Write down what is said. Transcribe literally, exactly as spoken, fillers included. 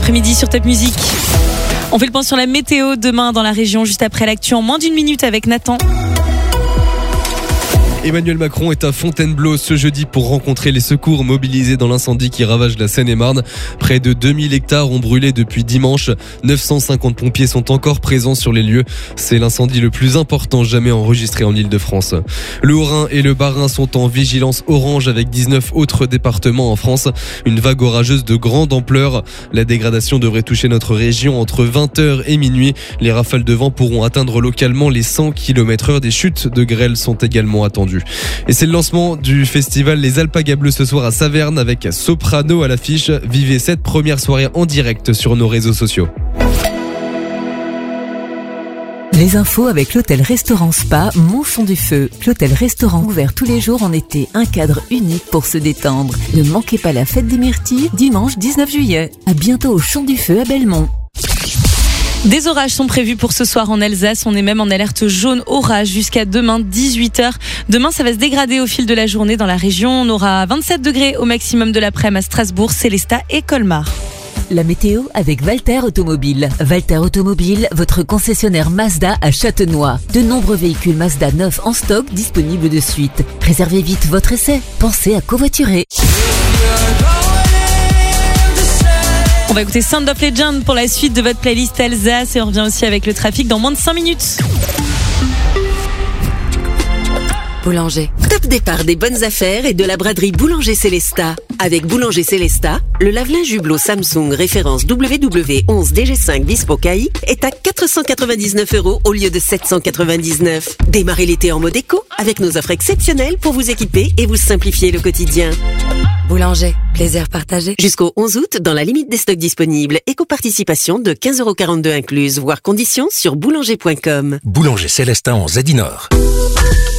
Après-midi sur Top Music. On fait le point sur la météo demain dans la région, juste après l'actu en moins d'une minute avec Nathan. Emmanuel Macron est à Fontainebleau ce jeudi pour rencontrer les secours mobilisés dans l'incendie qui ravage la Seine-et-Marne. Près de deux mille hectares ont brûlé depuis dimanche. neuf cent cinquante pompiers sont encore présents sur les lieux. C'est l'incendie le plus important jamais enregistré en Île-de-France. Le Haut-Rhin et le Bas-Rhin sont en vigilance orange avec dix-neuf autres départements en France. Une vague orageuse de grande ampleur. La dégradation devrait toucher notre région entre vingt heures et minuit. Les rafales de vent pourront atteindre localement les cent kilomètres heure. Des chutes de grêle sont également attendues. Et c'est le lancement du festival Les Alpagas Bleus ce soir à Saverne avec Soprano à l'affiche. Vivez cette première soirée en direct sur nos réseaux sociaux. Les infos avec l'hôtel-restaurant Spa Montchon du Feu. L'hôtel-restaurant ouvert tous les jours en été, un cadre unique pour se détendre. Ne manquez pas la fête des Myrtilles, dimanche dix-neuf juillet. À bientôt au Champ du Feu à Belmont. Des orages sont prévus pour ce soir en Alsace. On est même en alerte jaune orage jusqu'à demain dix-huit heures. Demain, ça va se dégrader au fil de la journée dans la région. On aura vingt-sept degrés au maximum de l'après-midi à Strasbourg, Célestat et Colmar. La météo avec Valter Automobile. Valter Automobile, votre concessionnaire Mazda à Châtenois. De nombreux véhicules Mazda neufs en stock disponibles de suite. Réservez vite votre essai. Pensez à covoiturer. On va écouter Sound of Legend pour la suite de votre playlist Alsace et on revient aussi avec le trafic dans moins de cinq minutes. Boulanger. Top départ des bonnes affaires et de la braderie Boulanger Célestat. Avec Boulanger Célestat, le lave-linge Hublot Samsung référence W W onze D G cinq Dispo K I est à quatre cent quatre-vingt-dix-neuf euros au lieu de sept cent quatre-vingt-dix-neuf. Démarrez l'été en mode éco avec nos offres exceptionnelles pour vous équiper et vous simplifier le quotidien. Boulanger, plaisir partagé. Jusqu'au onze août, dans la limite des stocks disponibles, éco-participation de quinze euros quarante-deux incluse, voire conditions sur boulanger point com. Boulanger Célestin en Zedinor.